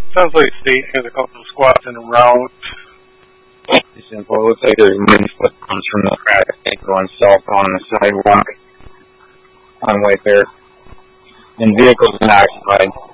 Sounds like State has a couple of squats in a route. It's simple. It looks like there's wind slip comes from the crack going south on the sidewalk on White Bear. And vehicles unoccupied.